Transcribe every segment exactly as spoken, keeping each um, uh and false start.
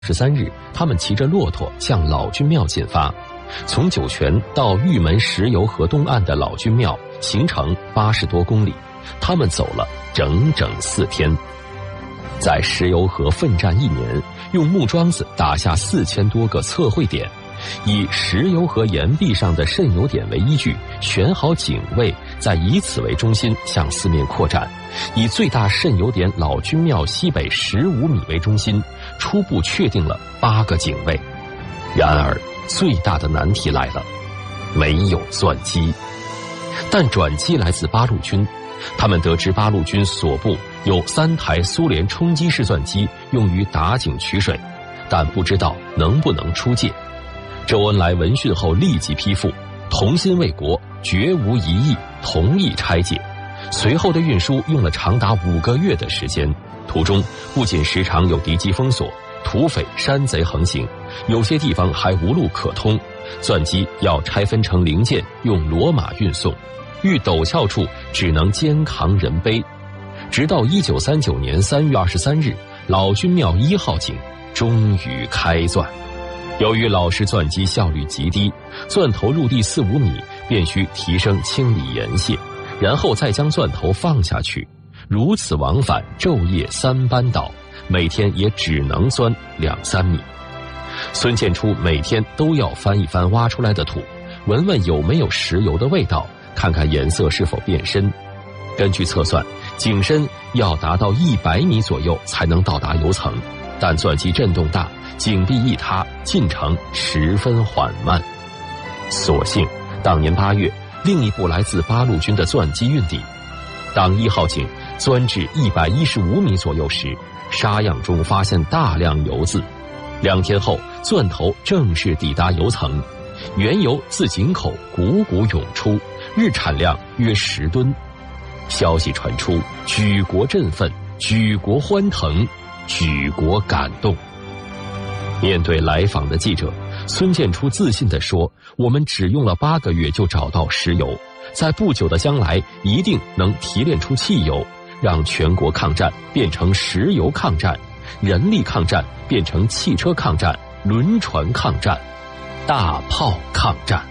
十三日，他们骑着骆驼向老君庙进发，从酒泉到玉门石油河东岸的老君庙行程八十多公里，他们走了整整四天。在石油河奋战一年，用木桩子打下四千多个测绘点，以石油河岩壁上的渗油点为依据，选好警卫，再以此为中心向四面扩展，以最大渗油点老君庙西北十五米为中心，初步确定了八个警卫。然而最大的难题来了，没有钻机。但转机来自八路军，他们得知八路军所部有三台苏联冲击式钻机用于打井取水，但不知道能不能出借。周恩来闻讯后立即批复，同心为国，绝无疑义，同意拆解。随后的运输用了长达五个月的时间，途中不仅时常有敌机封锁，土匪山贼横行，有些地方还无路可通，钻机要拆分成零件用骡马运送，遇陡峭处只能肩扛人背。直到一九三九年三月二十三日，老君庙一号井终于开钻。由于老式钻机效率极低，钻头入地四五米便需提升清理岩屑，然后再将钻头放下去，如此往返昼夜三班倒，每天也只能钻两三米。孙建初每天都要翻一翻挖出来的土，闻闻有没有石油的味道，看看颜色是否变深。根据测算，井深要达到一百米左右才能到达油层，但钻机震动大，井壁一塌，进程十分缓慢。所幸当年八月，另一部来自八路军的钻机运抵。当一号井钻至一百一十五米左右时，沙样中发现大量油渍。两天后，钻头正式抵达油层，原油自井口汩汩涌出，日产量约十吨。消息传出，举国振奋，举国欢腾，举国感动。面对来访的记者，孙建初自信地说，我们只用了八个月就找到石油，在不久的将来一定能提炼出汽油，让全国抗战变成石油抗战，人力抗战变成汽车抗战，轮船抗战，大炮抗战。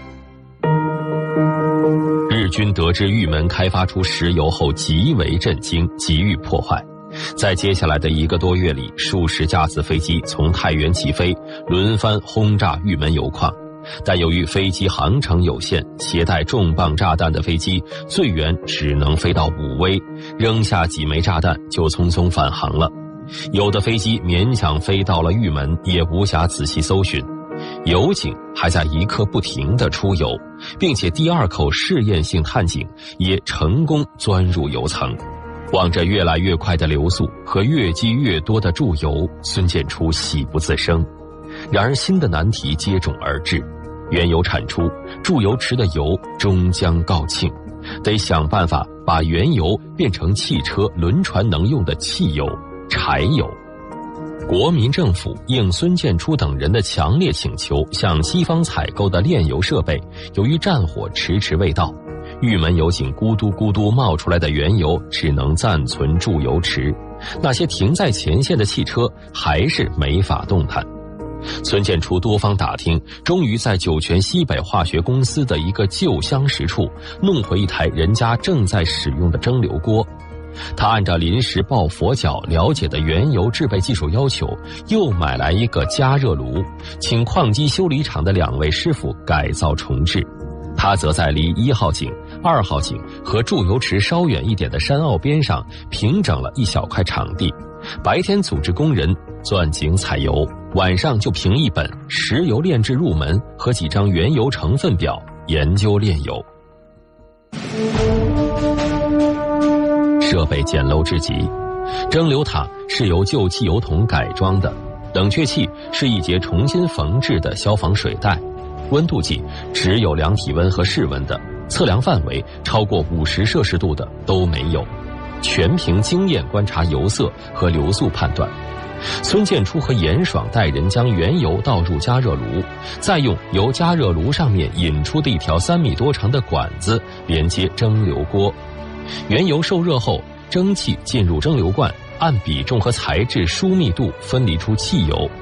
日军得知玉门开发出石油后极为震惊，急于破坏。在接下来的一个多月里，数十架次飞机从太原起飞，轮番轰炸玉门油矿。但由于飞机航程有限，携带重磅炸弹的飞机最远只能飞到武威，扔下几枚炸弹就匆匆返航了。有的飞机勉强飞到了玉门，也无暇仔细搜寻。油井还在一刻不停地出油，并且第二口试验性探井也成功钻入油层。望着越来越快的流速和越积越多的注油，孙建初喜不自胜。然而新的难题接踵而至，原油产出，注油池的油终将告罄，得想办法把原油变成汽车、轮船能用的汽油、柴油。国民政府应孙建初等人的强烈请求，向西方采购的炼油设备，由于战火迟迟未到，玉门油井咕嘟咕嘟冒出来的原油只能暂存注油池，那些停在前线的汽车还是没法动弹。孙建初多方打听，终于在酒泉西北化学公司的一个旧相识处弄回一台人家正在使用的蒸馏锅。他按照临时抱佛脚了解的原油制备技术要求，又买来一个加热炉，请矿机修理厂的两位师傅改造重置。他则在离一号井、二号井和注油池稍远一点的山坳边上平整了一小块场地，白天组织工人钻井采油，晚上就凭一本《石油炼制入门》和几张原油成分表研究炼油。设备简陋至极，蒸馏塔是由旧汽油桶改装的，冷却器是一节重新缝制的消防水带，温度计只有量体温和室温的，测量范围超过五十摄氏度的都没有，全凭经验观察油色和流速判断。孙建初和严爽带人将原油倒入加热炉，再用由加热炉上面引出的一条三米多长的管子连接蒸馏锅。原油受热后，蒸汽进入蒸馏罐，按比重和材质疏密度分离出汽油，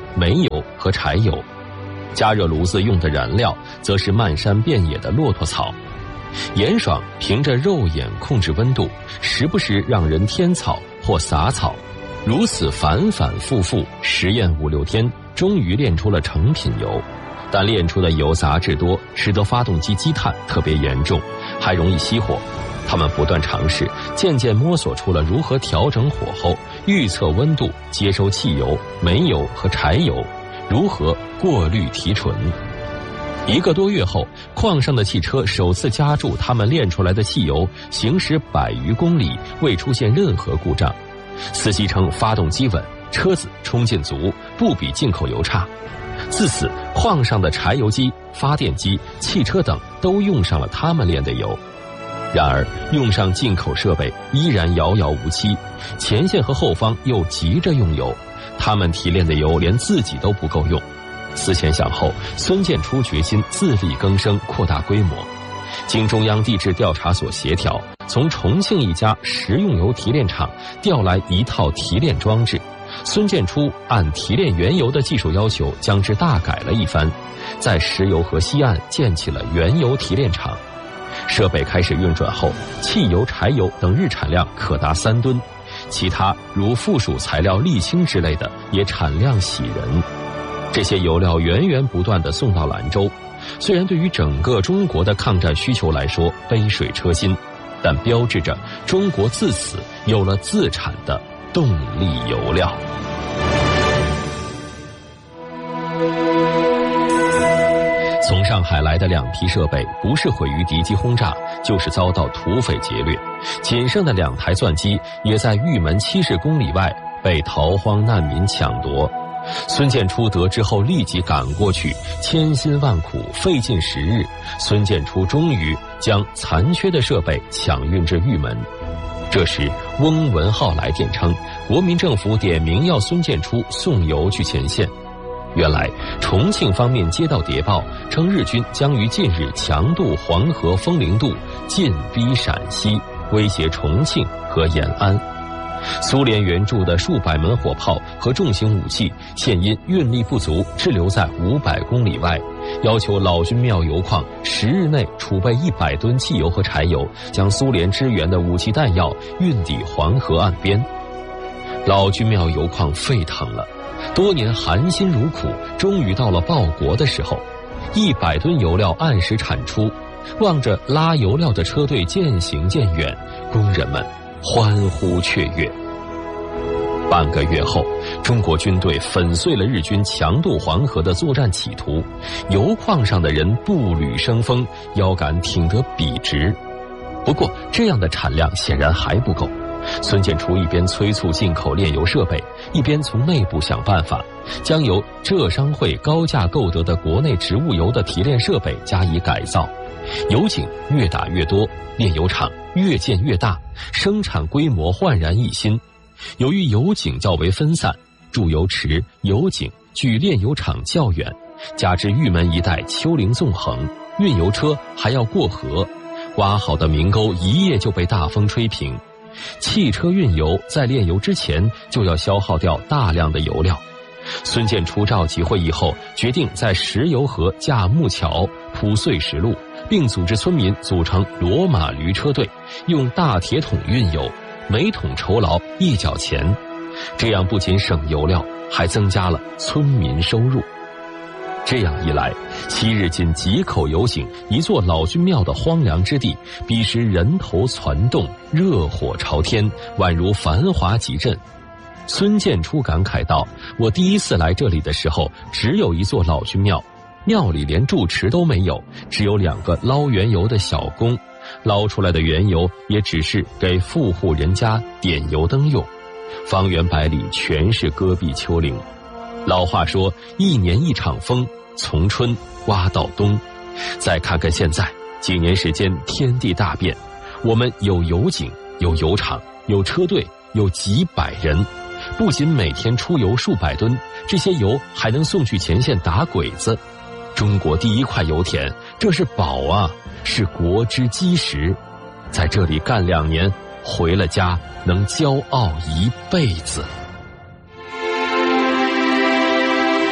煤油和柴油。加热炉子用的燃料则是漫山遍野的骆驼草。严爽凭着肉眼控制温度，时不时让人添草或撒草，如此反反复复实验五六天，终于炼出了成品油。但炼出的油杂质多，使得发动机积碳特别严重，还容易熄火。他们不断尝试，渐渐摸索出了如何调整火候、预测温度、接收汽油、煤油和柴油，如何过滤提纯。一个多月后，矿上的汽车首次加注他们炼出来的汽油，行驶百余公里未出现任何故障。司机称发动机稳，车子冲劲足，不比进口油差。自此，矿上的柴油机、发电机、汽车等都用上了他们炼的油。然而，用上进口设备依然遥遥无期，前线和后方又急着用油，他们提炼的油连自己都不够用。思前想后，孙建初决心自力更生，扩大规模。经中央地质调查所协调，从重庆一家食用油提炼厂调来一套提炼装置。孙建初按提炼原油的技术要求，将之大改了一番，在石油河西岸建起了原油提炼厂。设备开始运转后，汽油、柴油等日产量可达三吨，其他如附属材料沥青之类的也产量喜人。这些油料源源不断地送到兰州，虽然对于整个中国的抗战需求来说杯水车薪，但标志着中国自此有了自产的动力油料。从上海来的两批设备，不是毁于敌机轰炸，就是遭到土匪劫掠。仅剩的两台钻机也在玉门七十公里外被逃荒难民抢夺。孙建初得知后立即赶过去，千辛万苦，费尽时日，孙建初终于将残缺的设备抢运至玉门。这时，翁文浩来电称，国民政府点名要孙建初送油去前线。原来，重庆方面接到谍报，称日军将于近日强渡黄河丰陵渡，进逼陕西，威胁重庆和延安。苏联援助的数百门火炮和重型武器，现因运力不足，滞留在五百公里外，要求老君庙油矿十日内储备一百吨汽油和柴油，将苏联支援的武器弹药运抵黄河岸边。老君庙油矿沸腾了，多年含辛茹苦，终于到了报国的时候。一百吨油料按时产出，望着拉油料的车队渐行渐远，工人们欢呼雀跃。半个月后，中国军队粉碎了日军强渡黄河的作战企图，油矿上的人步履生风，腰杆挺得笔直。不过，这样的产量显然还不够。孙建初一边催促进口炼油设备，一边从内部想办法，将由浙商会高价购得的国内植物油的提炼设备加以改造。油井越打越多，炼油厂越建越大，生产规模焕然一新。由于油井较为分散，注油池、油井距炼油厂较远，加之玉门一带丘陵纵横，运油车还要过河，挖好的明沟一夜就被大风吹平。汽车运油在炼油之前就要消耗掉大量的油料。孙建初召集会议后，决定在石油河架木桥铺碎石路，并组织村民组成骡马驴车队，用大铁桶运油，每桶酬劳一角钱。这样不仅省油料，还增加了村民收入。这样一来，昔日仅几口油井、一座老君庙的荒凉之地，彼时人头攒动，热火朝天，宛如繁华集镇。孙建初感慨道：“我第一次来这里的时候，只有一座老君庙，庙里连住持都没有，只有两个捞原油的小工，捞出来的原油也只是给富户人家点油灯用，方圆百里全是戈壁丘陵。老话说，一年一场风，从春刮到冬。再看看现在，几年时间天地大变，我们有油井，有油厂，有车队，有几百人，不仅每天出油数百吨，这些油还能送去前线打鬼子。中国第一块油田，这是宝啊，是国之基石。在这里干两年，回了家能骄傲一辈子。”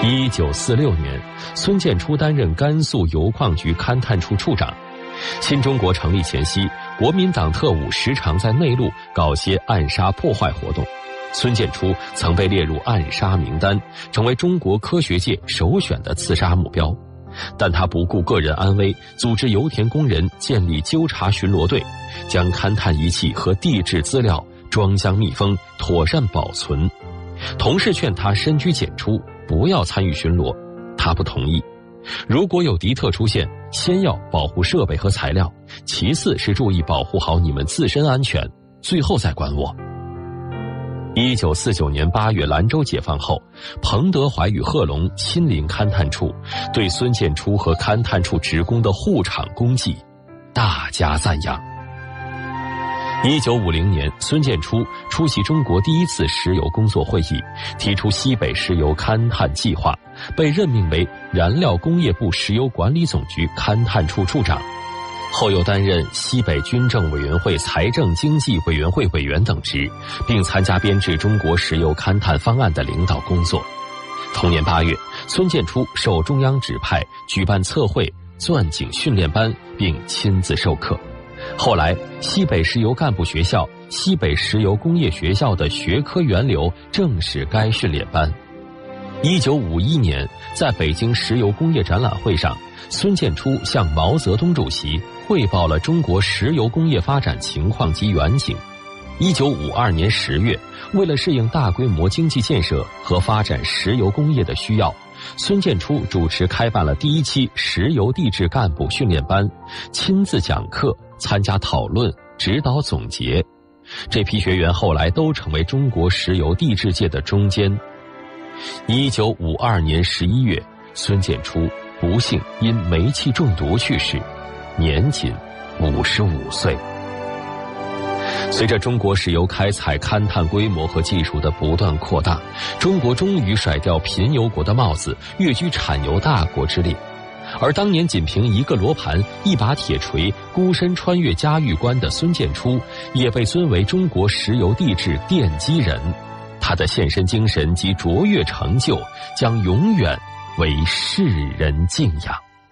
一九四六年，孙建初担任甘肃油矿局勘探处处长。新中国成立前夕，国民党特务时常在内陆搞些暗杀破坏活动。孙建初曾被列入暗杀名单，成为中国科学界首选的刺杀目标。但他不顾个人安危，组织油田工人建立纠察巡逻队，将勘探仪器和地质资料装箱密封，妥善保存。同事劝他深居简出，不要参与巡逻，他不同意。如果有敌特出现，先要保护设备和材料，其次是注意保护好你们自身安全，最后再管我。一九四九年八月兰州解放后，彭德怀与贺龙亲临勘探处，对孙建初和勘探处职工的护场功绩大加赞扬。一九五零年，孙建初出席中国第一次石油工作会议，提出西北石油勘探计划，被任命为燃料工业部石油管理总局勘探处处长。后又担任西北军政委员会财政经济委员会委员等职，并参加编制中国石油勘探方案的领导工作。同年八月，孙建初受中央指派举办测绘、钻井训练班，并亲自授课。后来，西北石油干部学校、西北石油工业学校的学科源流正是该训练班。一九五一年，在北京石油工业展览会上，孙建初向毛泽东主席汇报了中国石油工业发展情况及远景。一九五二年十月，为了适应大规模经济建设和发展石油工业的需要，孙建初主持开办了第一期石油地质干部训练班，亲自讲课，参加讨论、指导总结。这批学员后来都成为中国石油地质界的中坚。一九五二年十一月，孙建初不幸因煤气中毒去世，年仅五十五岁。随着中国石油开采勘探规模和技术的不断扩大，中国终于甩掉贫油国的帽子，跃居产油大国之列。而当年仅凭一个罗盘、一把铁锤，孤身穿越嘉峪关的孙建初，也被尊为中国石油地质奠基人。他的献身精神及卓越成就，将永远为世人敬仰。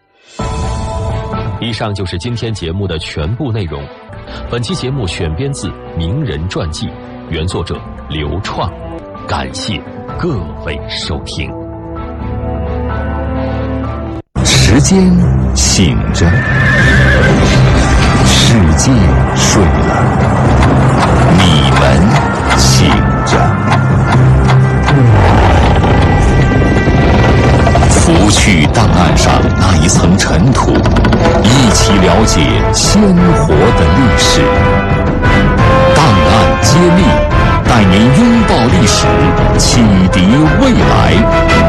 以上就是今天节目的全部内容。本期节目选编自《名人传记》，原作者刘创。感谢各位收听。 时间醒着，世界睡了，你们醒着。拂去档案上那一层尘土，一起了解鲜活的历史。档案揭秘，带您拥抱历史，启迪未来。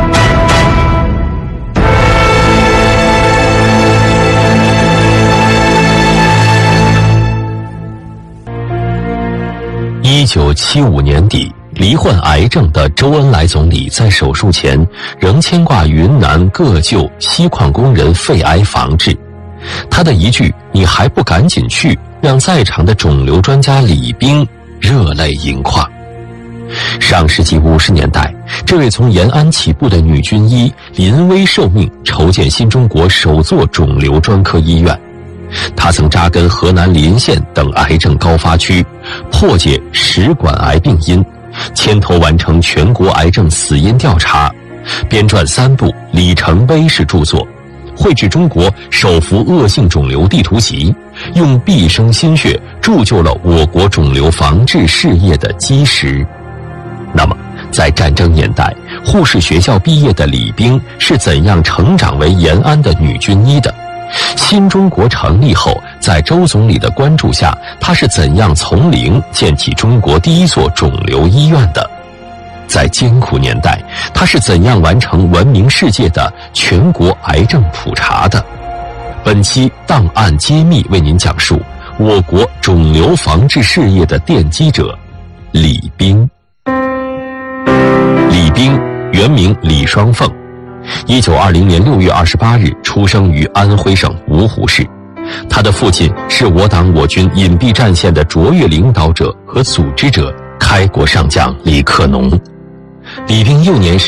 一九七五年底，罹患癌症的周恩来总理在手术前仍牵挂云南各旧锡矿工人肺癌防治。他的一句“你还不赶紧去”，让在场的肿瘤专家李冰热泪盈眶。上世纪五十年代，这位从延安起步的女军医临危受命，筹建新中国首座肿瘤专科医院。他曾扎根河南临县等癌症高发区，破解食管癌病因，牵头完成全国癌症死因调查，编撰三部里程碑式著作，绘制中国首幅恶性肿瘤地图集，用毕生心血铸就了我国肿瘤防治事业的基石。那么，在战争年代，护士学校毕业的李冰是怎样成长为延安的女军医的？新中国成立后，在周总理的关注下，他是怎样从零建起中国第一座肿瘤医院的？在艰苦年代，他是怎样完成闻名世界的全国癌症普查的？本期档案揭秘为您讲述我国肿瘤防治事业的奠基者李冰。李冰原名李双凤，一九二零年六月二十八日出生于安徽省芜湖市。他的父亲是我党我军隐蔽战线的卓越领导者和组织者，开国上将李克农。李冰幼年时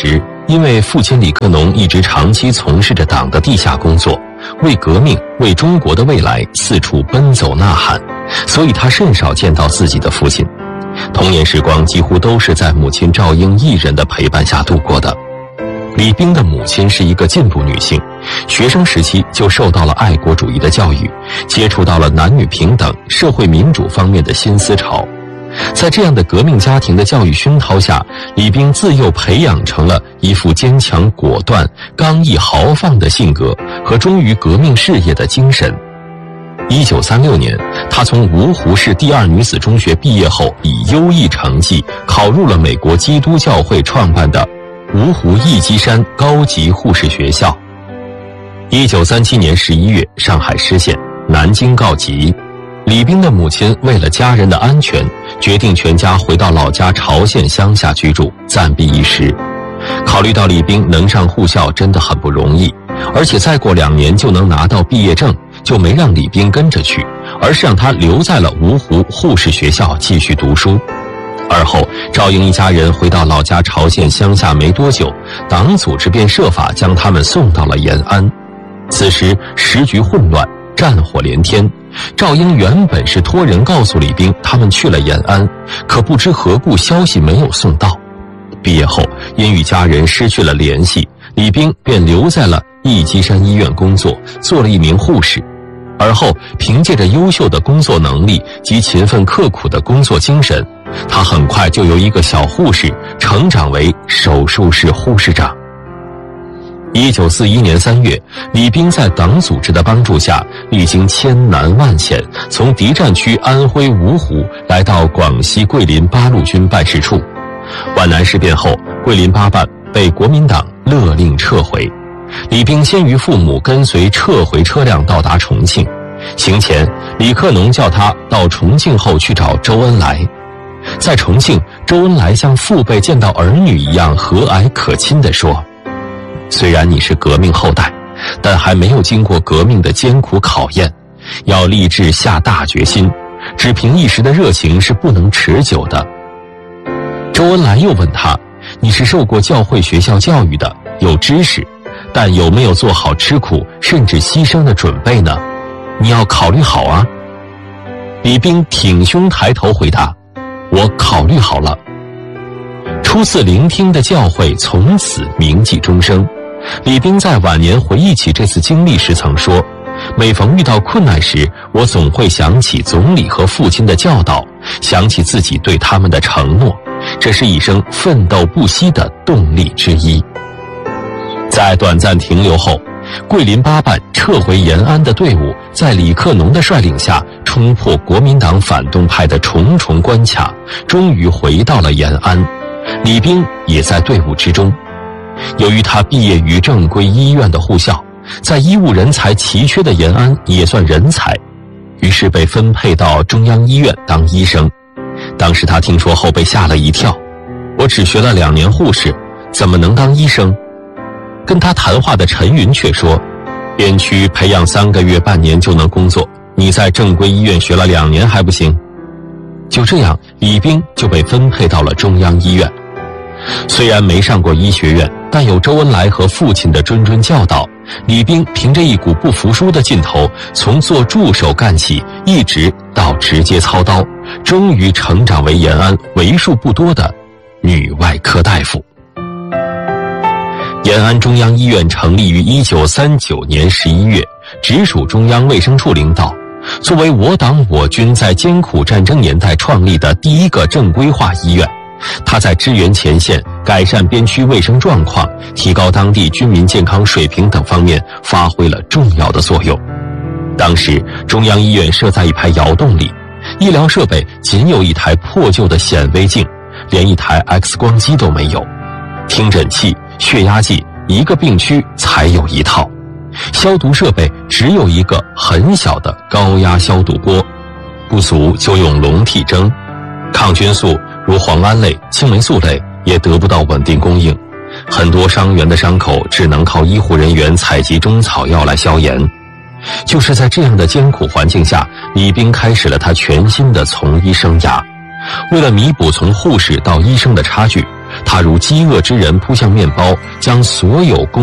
因为父亲李克农一直长期从事着党的地下工作，为革命、为中国的未来四处奔走呐喊，所以他甚少见到自己的父亲。童年时光几乎都是在母亲赵英一人的陪伴下度过的。李冰的母亲是一个进步女性，学生时期就受到了爱国主义的教育，接触到了男女平等、社会民主方面的新思潮。在这样的革命家庭的教育熏陶下，李冰自幼培养成了一副坚强果断、刚毅豪放的性格和忠于革命事业的精神。一九三六年，她从芜湖市第二女子中学毕业后，以优异成绩考入了美国基督教会创办的芜湖义基山高级护士学校。一九三七年十一月，上海失陷，南京告急。李冰的母亲为了家人的安全，决定全家回到老家潮县乡下居住，暂避一时。考虑到李冰能上护校真的很不容易，而且再过两年就能拿到毕业证，就没让李冰跟着去，而是让他留在了芜湖护士学校继续读书。而后赵英一家人回到老家潮县乡下没多久，党组织便设法将他们送到了延安。此时时局混乱，战火连天。赵英原本是托人告诉李冰他们去了延安，可不知何故消息没有送到。毕业后因与家人失去了联系，李冰便留在了义基山医院工作，做了一名护士。而后凭借着优秀的工作能力及勤奋刻苦的工作精神，他很快就由一个小护士成长为手术室护士长。一九四一年三月，李冰在党组织的帮助下，历经千难万险，从敌占区安徽芜湖来到广西桂林八路军办事处。皖南事变后，桂林八办被国民党勒令撤回。李冰先于父母跟随撤回车辆到达重庆，行前李克农叫他到重庆后去找周恩来。在重庆，周恩来像父辈见到儿女一样和蔼可亲地说，虽然你是革命后代，但还没有经过革命的艰苦考验，要立志下大决心，只凭一时的热情是不能持久的。周恩来又问他，你是受过教会学校教育的，有知识，但有没有做好吃苦甚至牺牲的准备呢？你要考虑好啊。李冰挺胸抬头回答，我考虑好了。初次聆听的教诲从此铭记终生。李冰在晚年回忆起这次经历时曾说，每逢遇到困难时，我总会想起总理和父亲的教导，想起自己对他们的承诺，这是一生奋斗不息的动力之一。在短暂停留后，桂林八办撤回延安的队伍在李克农的率领下，冲破国民党反动派的重重关卡，终于回到了延安。李冰也在队伍之中。由于他毕业于正规医院的护校，在医务人才奇缺的延安也算人才，于是被分配到中央医院当医生。当时他听说后被吓了一跳，我只学了两年护士，怎么能当医生？跟他谈话的陈云却说，边区培养三个月半年就能工作，你在正规医院学了两年还不行？就这样，李冰就被分配到了中央医院。虽然没上过医学院，但有周恩来和父亲的谆谆教导，李冰凭着一股不服输的劲头，从做助手干起，一直到直接操刀，终于成长为延安为数不多的女外科大夫。延安中央医院成立于一九三九年十一月，直属中央卫生处领导。作为我党我军在艰苦战争年代创立的第一个正规化医院，它在支援前线、改善边区卫生状况、提高当地居民健康水平等方面发挥了重要的作用。当时中央医院设在一排窑洞里，医疗设备仅有一台破旧的显微镜，连一台 X 光机都没有，听诊器、血压计一个病区才有一套，消毒设备只有一个很小的高压消毒锅，不足就用笼屉蒸。抗菌素如磺胺类、青霉素类也得不到稳定供应，很多伤员的伤口只能靠医护人员采集中草药来消炎。就是在这样的艰苦环境下，李冰开始了他全新的从医生涯。为了弥补从护士到医生的差距， 他如饥饿之人扑向面包，将所有供